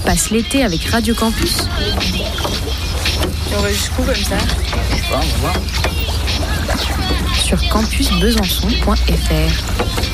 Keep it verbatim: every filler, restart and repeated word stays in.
passe l'été avec Radio Campus? Et on va jusqu'où comme ça? Je sais pas, on va voir. Sur campus besançon point f r.